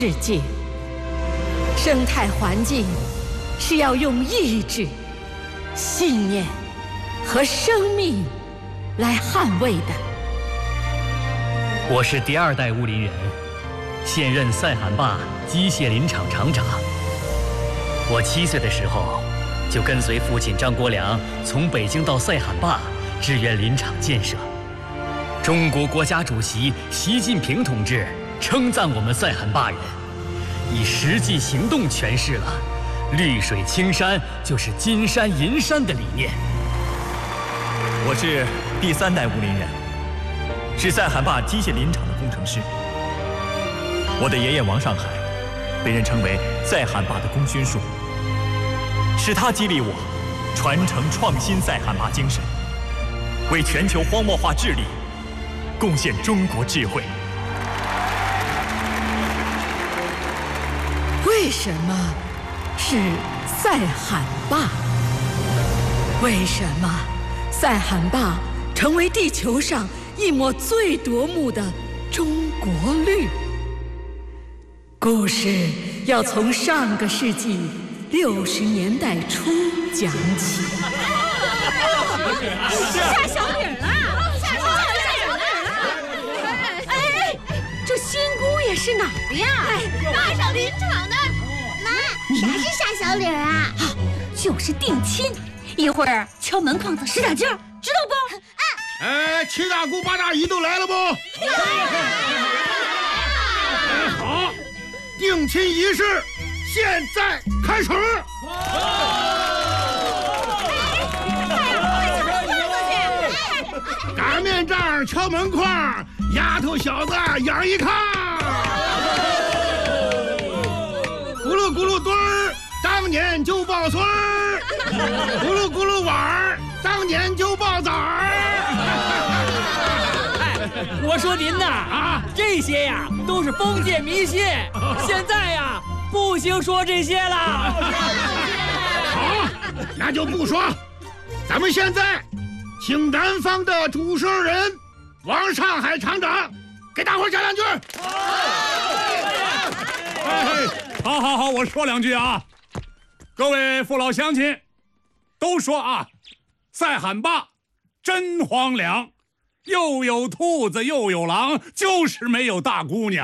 世界，生态环境是要用意志、信念和生命来捍卫的。 我是第2代乌林人，现任赛罕坝机械林场厂长。我7岁的时候，就跟随父亲张国良从北京到赛罕坝支援林场建设。中国国家主席习近平同志称赞我们赛罕坝人，以实际行动诠释了“绿水青山就是金山银山”的理念。 我是第3代乌林人，是赛罕坝机械林场的工程师。我的爷爷王上海被人称为赛罕坝的功勋树，是他激励我传承创新赛罕坝精神，为全球荒漠化治理贡献中国智慧。 为什么是赛罕坝？为什么赛罕坝成为地球上一抹最夺目的中国绿？故事要从上个世纪60年代初讲起。 下小李了！下小李了！哎，这新姑爷是哪儿的呀？坝上林场的。 妈，啥是下小李啊？ 就是定亲，一会儿敲门框子使点劲儿，知道不？ 哎，7大姑8大姨都来了不？好，定亲仪式现在开始。擀面杖，敲门框，丫头小子眼儿一看，咕噜咕噜墩儿，当年就抱孙儿；咕噜咕噜碗儿，当年就抱崽儿。 我说您呐，这些呀都是封建迷信，现在呀不兴说这些了。 好，那就不说。咱们现在请南方的主事人王上海厂长给大伙讲两句。 好，我说两句啊。各位父老乡亲，都说啊，赛罕坝真荒凉，又有兔子又有狼，就是没有大姑娘。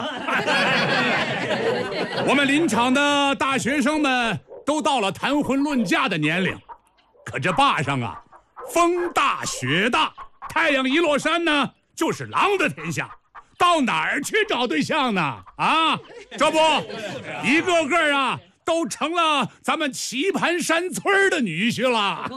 我们林场的大学生们都到了谈婚论嫁的年龄，可这坝上啊，风大雪大，太阳一落山呢，就是狼的天下，到哪儿去找对象呢？啊，这不，一个个啊都成了咱们棋盘山村的女婿了。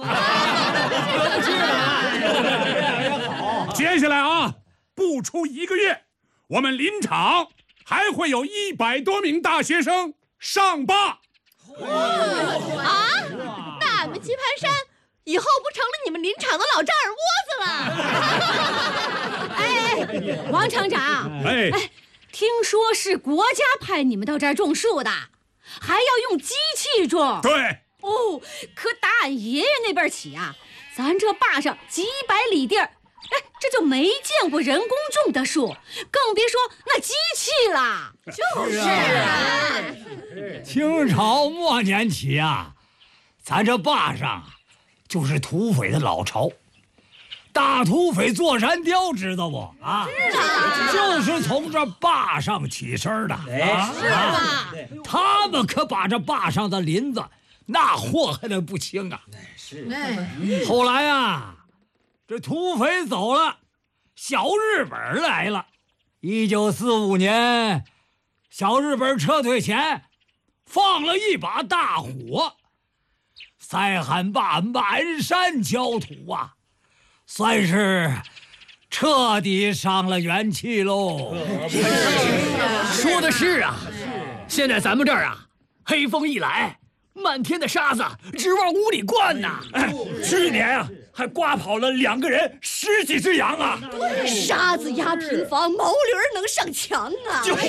接下来啊，不出1个月，我们林场还会有100多名大学生上坝。 啊，那俺们棋盘山以后不成了你们林场的老丈人窝子了？ 哎，王厂长，听说是国家派你们到这儿种树的，还要用机器种。 对。 哦，可打俺爷爷那辈起啊，咱这坝上几百里地儿，这就没见过人工种的树，更别说那机器了。 就是啊。 清朝末年起啊，咱这坝上就是土匪的老巢，大土匪坐山雕知道不啊？ 知道， 就是从这坝上起身的。 是吧？ 他们可把这坝上的林子那祸害得不轻啊。 是。 后来啊，这土匪走了，小日本来了。1945年，小日本撤退前，放了一把大火，赛罕坝满山焦土啊，算是彻底伤了元气喽。 说的是啊，现在咱们这儿啊，黑风一来，漫天的沙子直往屋里灌呐。 去年啊，还刮跑了2个人，10几只羊啊！ 沙子压平房，毛驴能上墙啊！ 就是。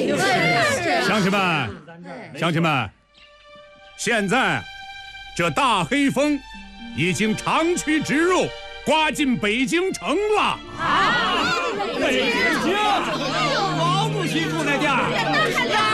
乡亲们，现在这大黑风已经长驱直入，刮进北京城了。 北京，毛主席住那地儿。